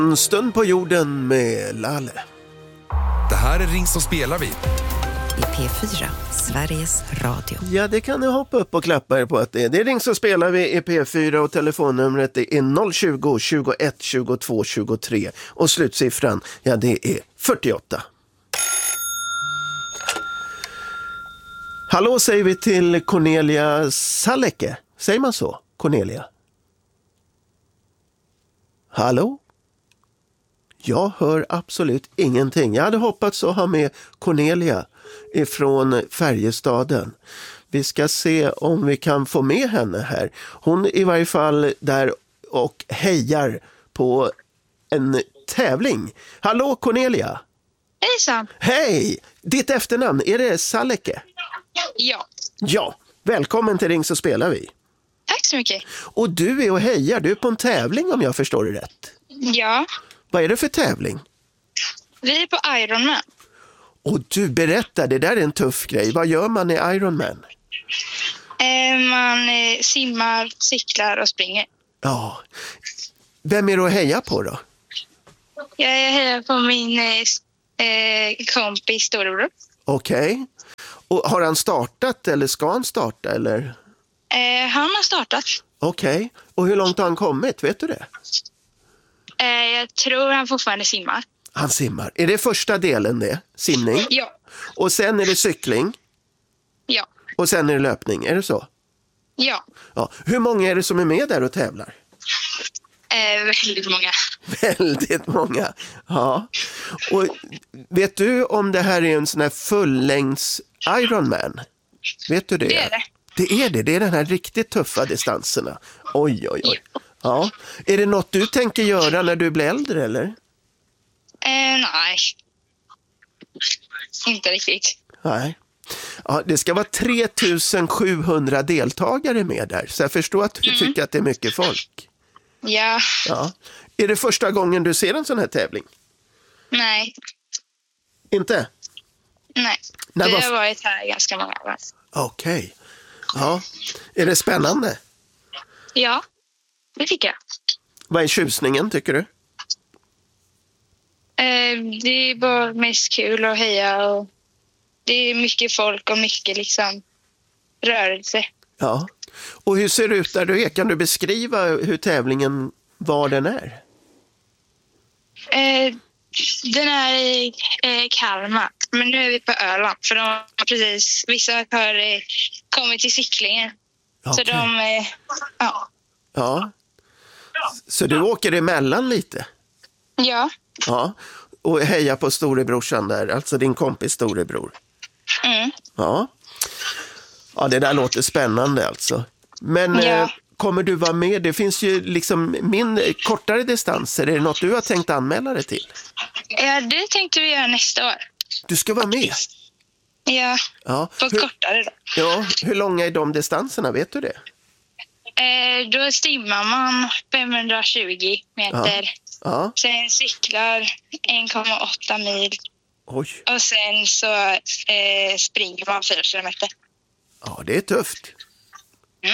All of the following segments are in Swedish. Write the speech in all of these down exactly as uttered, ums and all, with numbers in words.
En stund på jorden med Lalle. Det här är Ring så spelar vi. I P fyra, Sveriges Radio. Ja, det kan ni hoppa upp och klappa er på att det är. Det är Ring så spelar vi i P fyra och telefonnumret är noll tjugo, tjugoett, tjugotvå, tjugotre. Och slutsiffran, ja det är fyrtioåtta. Hallå säger vi till Cornelia Saleke. Säger man så? Cornelia? Hallå? Jag hör absolut ingenting. Jag hade hoppats att ha med Cornelia ifrån Färjestaden. Vi ska se om vi kan få med henne här. Hon är i varje fall där och hejar på en tävling. Hallå Cornelia! Hejsan! Hej! Ditt efternamn, är det Saleke? Ja. Ja, välkommen till Ring så spelar vi. Tack så mycket. Och du är och hejar, du är på en tävling om jag förstår det rätt. Ja. Vad är det för tävling? Vi är på Ironman. Och du berättar, det där är en tuff grej. Vad gör man i Ironman? Eh, man eh, simmar, cyklar och springer. Ja. Vem är du att heja på då? Jag hejar på min eh, kompis storebror. Okej. Okay. Och har han startat eller ska han starta eller? Eh, han har startat. Okej. Okay. Och hur långt har han kommit? Vet du det? Eh, jag tror han fortfarande simmar. Han simmar. Är det första delen det? Simning? Ja. Och sen är det cykling? Ja. Och sen är det löpning, är det så? Ja. Ja. Hur många är det som är med där och tävlar? Eh, väldigt många. Väldigt många, ja. Och vet du om det här är en sån här fullängds Ironman? Vet du det? Det är det. Det är det, det är den här riktigt tuffa distanserna. Oj, oj, oj. Ja. Är det något du tänker göra när du blir äldre, eller? Eh, nej. Inte riktigt. Nej. Ja, det ska vara tre tusen sjuhundra deltagare med där. Så jag förstår att du mm. tycker att det är mycket folk. Ja. Ja. Är det första gången du ser en sån här tävling? Nej. Inte? Nej. När Vi var... har varit här ganska många år. Okej. Okay. Ja. Är det spännande? Ja, det tycker jag. Vad är tjusningen, tycker du? Eh, det är bara mest kul att heja och det är mycket folk och mycket liksom rörelse. Ja. Och hur ser det ut där du är? Kan du beskriva hur tävlingen, var den är? Eh, den är i eh, Kalmar, men nu är vi på Öland för de har precis, vissa har eh, kommit till cyklingen. Okay. Så de, eh, ja. Ja. Så du åker emellan lite? Ja. Ja. Och heja på storebrorsan där, alltså din kompis storebror. Mm. Ja. Ja, det där låter spännande alltså. Men ja. eh, kommer du vara med? Det finns ju liksom min kortare distanser. Är det något du har tänkt anmäla dig till? Ja, det tänkte vi göra nästa år. Du ska vara med? Ja, ja. på hur, kortare då. Ja, hur långa är de distanserna? Vet du det? Eh, då stimmar man femhundratjugo meter. Ja. Ja. Sen cyklar en komma åtta mil. Oj. Och sen så eh, springer man fyra kilometer. Ja, det är tufft. Mm.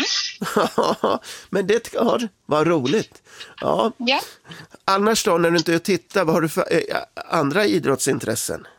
Men det ja, var roligt. Ja. Ja. Annars då, när du inte tittar, vad har du för eh, andra idrottsintressen?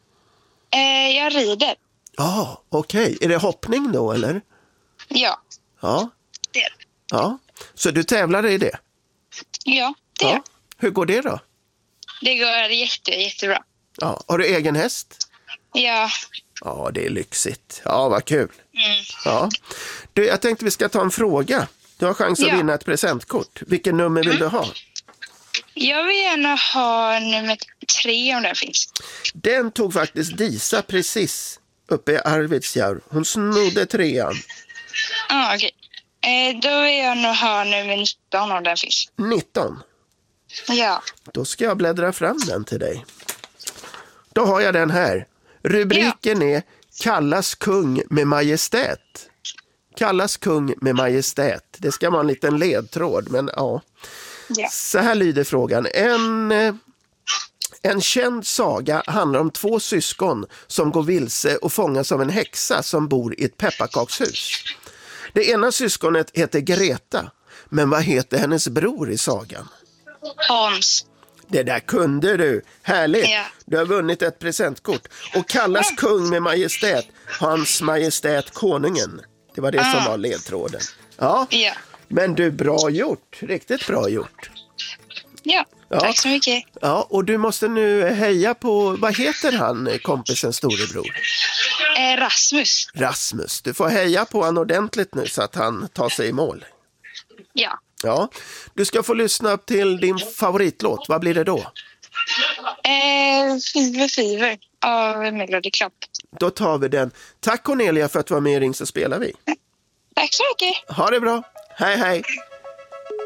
Eh, jag rider. Ja, okej. Okay. Är det hoppning då, eller? Ja. Ja. Det är det. Ja. Så du tävlar i det? Ja, det ja. är. Hur går det då? Det går jätte, jättebra. Ja. Har du egen häst? Ja. Ja, det är lyxigt. Ja, vad kul. Mm. Ja. Du, jag tänkte vi ska ta en fråga. Du har chans att ja. vinna ett presentkort. Vilken nummer vill mm. du ha? Jag vill gärna ha nummer tre om den finns. Den tog faktiskt Disa precis uppe i Arvidsjaur. Hon snodde trean. Ja, ah, okej. Okay. Eh, då vill jag nog ha nummer nitton om den finns. nitton? Ja. Då ska jag bläddra fram den till dig. Då har jag den här. Rubriken ja. är Kallas kung med majestät. Kallas kung med majestät. Det ska vara en liten ledtråd, men ja. ja. Så här lyder frågan. En, en känd saga handlar om två syskon som går vilse och fångas av en häxa som bor i ett pepparkakshus. Det ena syskonet heter Greta, men vad heter hennes bror i sagan? Hans. Det där kunde du. Härligt. Ja. Du har vunnit ett presentkort. Och kallas kung med majestät, hans majestät konungen. Det var det Ah. som var ledtråden. Ja. Ja. Men du, bra gjort. Riktigt bra gjort. Ja, Ja. tack så mycket. Ja, och du måste nu heja på, vad heter han, kompisens storebror? Eh, Rasmus. Rasmus. Du får heja på han ordentligt nu så att han tar sig i mål. Ja. Ja, du ska få lyssna till din favoritlåt. Vad blir det då? Eh, Fever Fever av Melody Club. Då tar vi den. Tack Cornelia för att du var med i Ring så spelar vi. Tack så mycket. Ha det bra. Hej hej.